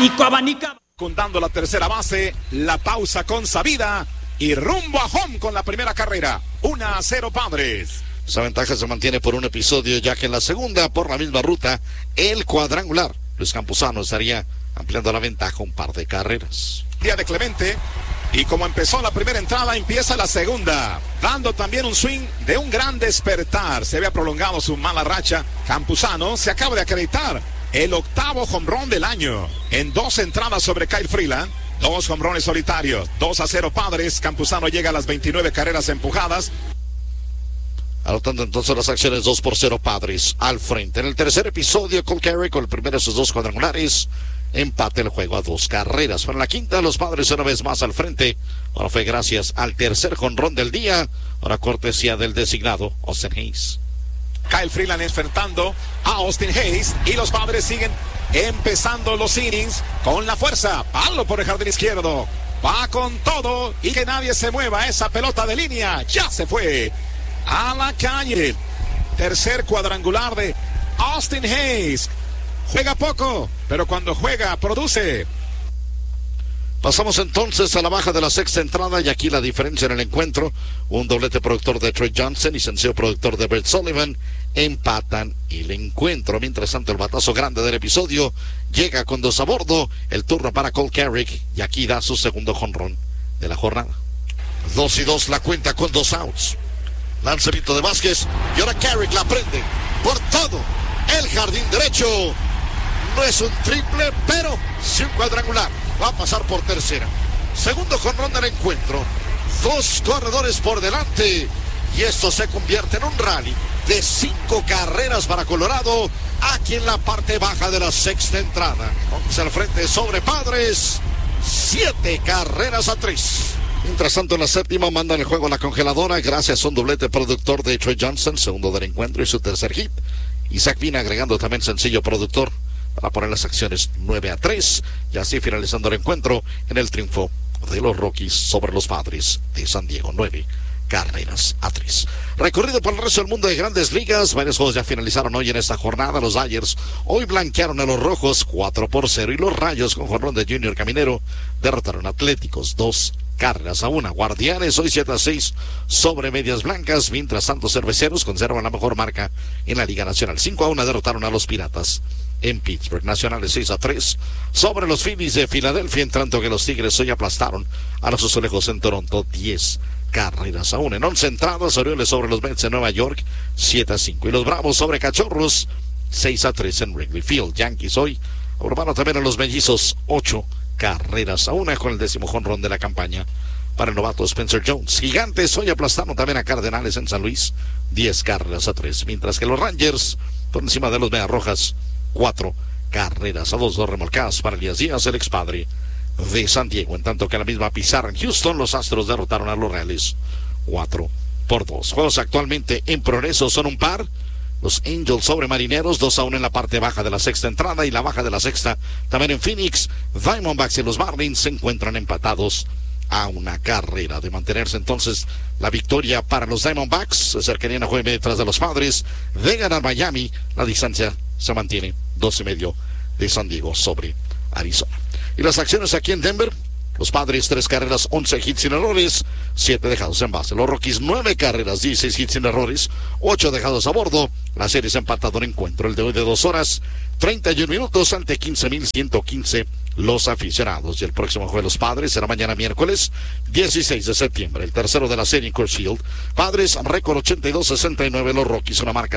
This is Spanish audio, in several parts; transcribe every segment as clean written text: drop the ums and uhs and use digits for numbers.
Abanico. Contando la tercera base, la pausa con Sabida y rumbo a home con la primera carrera. 1-0 Padres. Esa ventaja se mantiene por un episodio, ya que en la segunda, por la misma ruta, el cuadrangular, Luis Campuzano estaría ampliando la ventaja un par de carreras. Día de Clemente, y como empezó la primera entrada, empieza la segunda, dando también un swing de un gran despertar. Se había prolongado su mala racha. Campuzano se acaba de acreditar el 8º jonrón del año en 2 entradas sobre Kyle Freeland. 2 jonrones solitarios, 2-0 Padres. Campuzano llega a las 29 carreras empujadas. Anotando entonces las acciones 2-0 Padres al frente. En el tercer episodio, Cole Carey con el primero de sus 2 cuadrangulares. Empate el juego a 2 carreras. Para la quinta, los Padres una vez más al frente. Ahora fue gracias al tercer jonrón del día. Ahora cortesía del designado Austin Hayes. Kyle Freeland enfrentando a Austin Hayes. Y los Padres siguen empezando los innings con la fuerza. Palo por el jardín izquierdo. Va con todo y que nadie se mueva. Esa pelota de línea ya se fue a la calle. Tercer cuadrangular de Austin Hayes. Juega poco, pero cuando juega, produce. Pasamos entonces a la baja de la sexta entrada, y aquí la diferencia en el encuentro. Un doblete productor de Trey Johnson y sencillo productor de Brett Sullivan empatan el encuentro. Mientras tanto, el batazo grande del episodio llega con 2 a bordo. El turno para Cole Carrick, y aquí da su segundo jonrón de la jornada. 2-2 la cuenta con 2 outs. Lanzamiento de Vázquez, y ahora Carrick la prende por todo el jardín derecho. No es un triple, pero sí un cuadrangular. Va a pasar por tercera. Segundo jonrón del encuentro. 2 corredores por delante. Y esto se convierte en un rally de 5 carreras para Colorado. Aquí en la parte baja de la sexta entrada. Vamos al frente sobre Padres. 7 carreras a 3. Mientras tanto, en la séptima mandan el juego a la congeladora gracias a un doblete productor de Trey Johnson, segundo del encuentro y su tercer hit. Isaac Vina agregando también sencillo productor para poner las acciones 9-3, y así finalizando el encuentro en el triunfo de los Rockies sobre los Padres de San Diego. 9 carreras a 3. Recorrido por el resto del mundo de Grandes Ligas. Varios juegos ya finalizaron hoy en esta jornada. Los Dodgers hoy blanquearon a los Rojos 4-0, y los Rayos con jonrón de Junior Caminero derrotaron a Atléticos 2 carreras a 1. Guardianes hoy 7-6 sobre Medias Blancas, mientras tanto Cerveceros conservan la mejor marca en la Liga Nacional. 5-1 derrotaron a los Piratas en Pittsburgh. Nacionales 6-3 sobre los Phillies de Filadelfia, en tanto que los Tigres hoy aplastaron a los Azulejos en Toronto 10 carreras a 1. En 11 entradas, Orioles sobre los Mets en Nueva York 7-5, y los Bravos sobre Cachorros 6-3 en Wrigley Field. Yankees hoy abrumaron también a los Mellizos 8 carreras a 1 con el 10º jonrón de la campaña para el novato Spencer Jones. Gigantes hoy aplastaron también a Cardenales en San Luis 10 carreras a 3, mientras que los Rangers por encima de los Medias Rojas 4 carreras a 2, 2 remolcadas para Elías Díaz, el expadre de San Diego. En tanto que en la misma pizarra en Houston, los Astros derrotaron a los Reales 4-2. Juegos actualmente en progreso son un par. Los Angels sobre Marineros 2-1 en la parte baja de la sexta entrada, y la baja de la sexta también en Phoenix. Diamondbacks y los Marlins se encuentran empatados a 1 carrera. De mantenerse entonces la victoria para los Diamondbacks, se acercarían a juego detrás de los Padres. De ganar Miami, la distancia se mantiene 2.5 de San Diego sobre Arizona. Y las acciones aquí en Denver: los Padres 3 carreras, 11 hits sin errores, 7 dejados en base. Los Rockies 9 carreras, 16 hits sin errores, 8 dejados a bordo. La serie se ha empatado en encuentro. El de hoy de 2 horas 31 minutos ante 15.115 los aficionados. Y el próximo juego de los Padres será mañana miércoles 16 de septiembre. El tercero de la serie en Coors Field. Padres récord 82-69, los Rockies una marca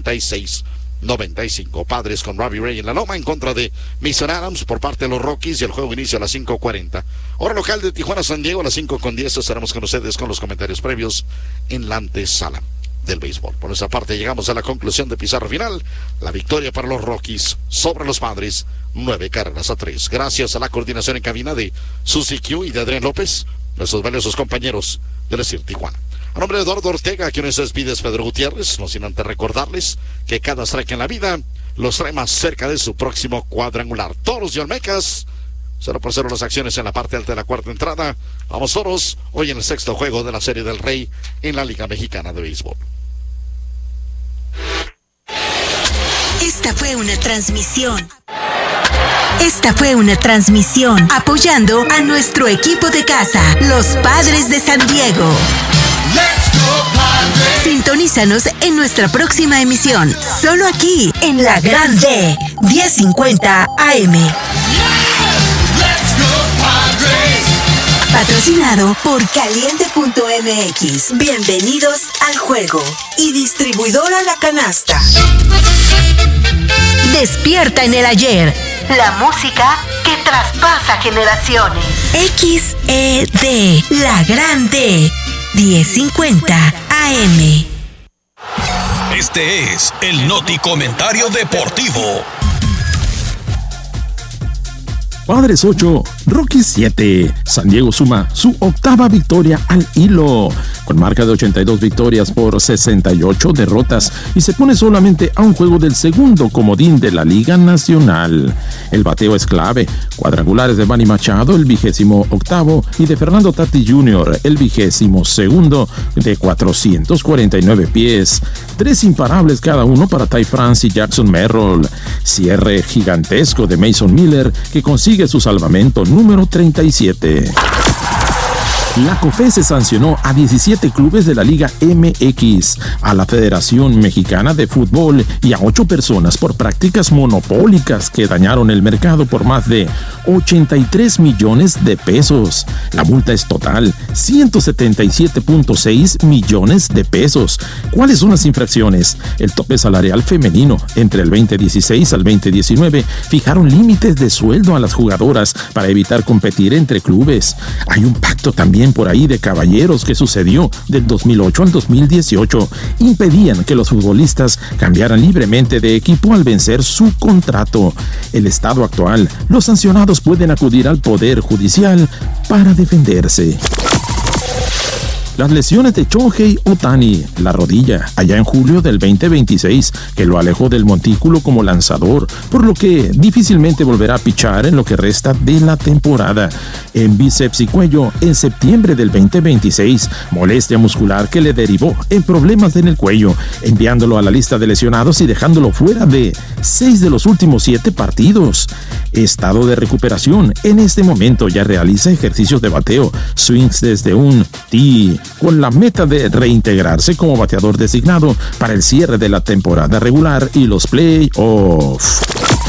56-95. Padres con Robbie Ray en la loma en contra de Mason Adams por parte de los Rockies, y el juego inicia a las 5:40. Hora local de Tijuana, San Diego, a las 5:10. Estaremos con ustedes con los comentarios previos en la antesala del béisbol. Por nuestra parte, llegamos a la conclusión de pizarra final. La victoria para los Rockies sobre los Padres, 9 carreras a 3. Gracias a la coordinación en cabina de Suzy Q y de Adrián López, nuestros valiosos compañeros de la CIR Tijuana. A nombre de Eduardo Ortega, quien nos despide, es Pedro Gutiérrez, no sin antes recordarles que cada strike en la vida los trae más cerca de su próximo cuadrangular. Toros y Olmecas, 0-0 las acciones en la parte alta de la cuarta entrada. Vamos Toros, hoy en el sexto juego de la Serie del Rey en la Liga Mexicana de Béisbol. Esta fue una transmisión Esta fue una transmisión apoyando a nuestro equipo de casa, los Padres de San Diego. Let's go, Padres. Sintonízanos en nuestra próxima emisión, solo aquí en La Grande, 1050 AM. Let's go, Padres. Patrocinado por Caliente.mx. Bienvenidos al juego. Y distribuidora La Canasta. Despierta en el ayer. La música que traspasa generaciones. XED, La Grande, 1050 AM. Este es el Noti Comentario Deportivo. Padres 8, Rockies 7. San Diego suma su octava victoria al hilo, con marca de 82 victorias por 68 derrotas, y se pone solamente a un juego del segundo comodín de la Liga Nacional. El bateo es clave. Cuadrangulares de Manny Machado, el 28º, y de Fernando Tatis Jr., el 22º, de 449 pies. 3 imparables cada uno para Ty France y Jackson Merrill. Cierre gigantesco de Mason Miller, que consigue su salvamento número 37. La COFESE sancionó a 17 clubes de la Liga MX, a la Federación Mexicana de Fútbol y a 8 personas por prácticas monopólicas que dañaron el mercado por más de 83 millones de pesos. La multa es total, 177.6 millones de pesos. ¿Cuáles son las infracciones? El tope salarial femenino. Entre el 2016 al 2019 fijaron límites de sueldo a las jugadoras para evitar competir entre clubes. Hay un pacto también por ahí de caballeros que sucedió del 2008 al 2018. Impedían que los futbolistas cambiaran libremente de equipo al vencer su contrato. El estado actual, los sancionados pueden acudir al Poder Judicial para defenderse. Las lesiones de Shohei Ohtani, la rodilla, allá en julio del 2026, que lo alejó del montículo como lanzador, por lo que difícilmente volverá a pichar en lo que resta de la temporada. En bíceps y cuello, en septiembre del 2026, molestia muscular que le derivó en problemas en el cuello, enviándolo a la lista de lesionados y dejándolo fuera de 6 de los últimos 7 partidos. Estado de recuperación. En este momento ya realiza ejercicios de bateo, swings desde un tee, con la meta de reintegrarse como bateador designado para el cierre de la temporada regular y los playoffs.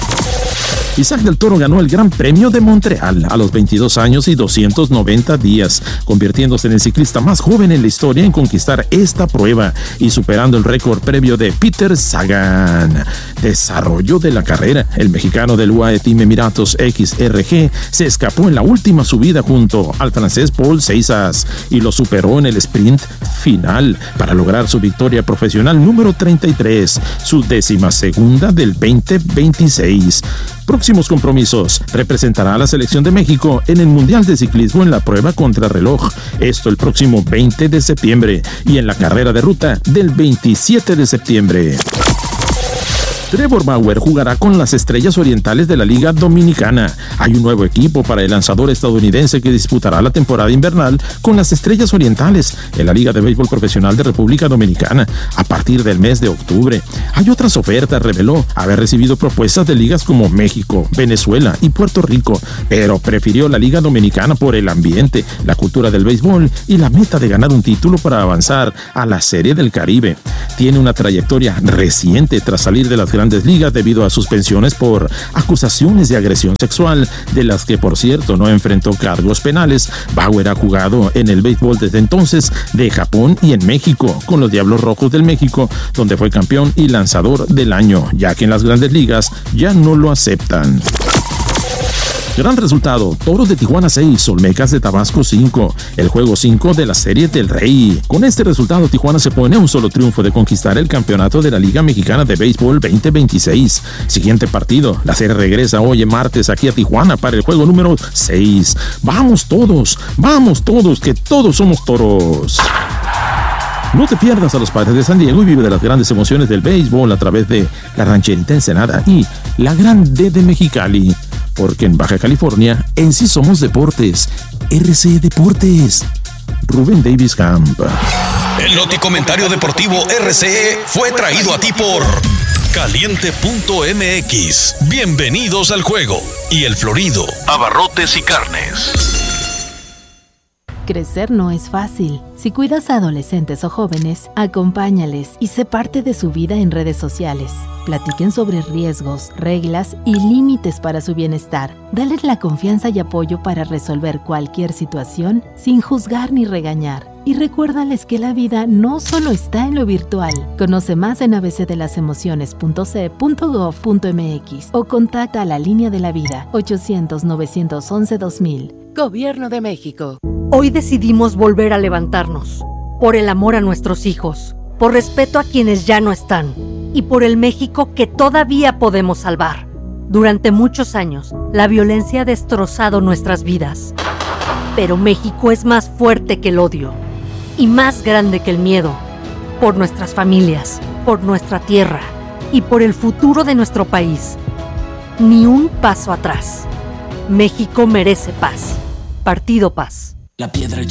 Isaac del Toro ganó el Gran Premio de Montreal a los 22 años y 290 días, convirtiéndose en el ciclista más joven en la historia en conquistar esta prueba y superando el récord previo de Peter Sagan. Desarrollo de la carrera. El mexicano del UAE Team Emiratos XRG se escapó en la última subida junto al francés Paul Ceisas y lo superó en el sprint final para lograr su victoria profesional número 33, su 12ª del 2026. Próximos compromisos. Representará a la selección de México en el Mundial de Ciclismo en la prueba contrarreloj. Esto el próximo 20 de septiembre y en la carrera de ruta del 27 de septiembre. Trevor Bauer jugará con las Estrellas Orientales de la Liga Dominicana. Hay un nuevo equipo para el lanzador estadounidense que disputará la temporada invernal con las Estrellas Orientales en la Liga de Béisbol Profesional de República Dominicana a partir del mes de octubre. Hay otras ofertas, reveló haber recibido propuestas de ligas como México, Venezuela y Puerto Rico, pero prefirió la Liga Dominicana por el ambiente, la cultura del béisbol y la meta de ganar un título para avanzar a la Serie del Caribe. Tiene una trayectoria reciente tras salir de las Grandes Ligas debido a suspensiones por acusaciones de agresión sexual, de las que por cierto no enfrentó cargos penales. Bauer ha jugado en el béisbol desde entonces de Japón y en México con los Diablos Rojos del México, donde fue campeón y lanzador del año, ya que en las Grandes Ligas ya no lo aceptan. Gran resultado, Toros de Tijuana 6, Olmecas de Tabasco 5, el juego 5 de la Serie del Rey. Con este resultado, Tijuana se pone a un solo triunfo de conquistar el campeonato de la Liga Mexicana de Béisbol 2026. Siguiente partido, la serie regresa hoy en martes aquí a Tijuana para el juego número 6. Vamos todos, que todos somos toros. No te pierdas a los Padres de San Diego y vive de las grandes emociones del béisbol a través de la Rancherita Ensenada y la Grande de Mexicali. Porque en Baja California, en sí somos deportes. RCE Deportes. Rubén Davis Camp. El Noti Comentario Deportivo RCE fue traído a ti por Caliente.mx. Bienvenidos al juego. y El Florido, abarrotes y carnes. Crecer no es fácil. Si cuidas a adolescentes o jóvenes, acompáñales y sé parte de su vida en redes sociales. Platiquen sobre riesgos, reglas y límites para su bienestar. Dales la confianza y apoyo para resolver cualquier situación sin juzgar ni regañar. Y recuérdales que la vida no solo está en lo virtual. Conoce más en abcdelasemociones.ce.gov.mx o contacta a la Línea de la Vida 800-911-2000. Gobierno de México. Hoy decidimos volver a levantarnos, por el amor a nuestros hijos, por respeto a quienes ya no están y por el México que todavía podemos salvar. Durante muchos años, la violencia ha destrozado nuestras vidas, pero México es más fuerte que el odio y más grande que el miedo, por nuestras familias, por nuestra tierra y por el futuro de nuestro país. Ni un paso atrás. México merece paz. Partido Paz. La piedra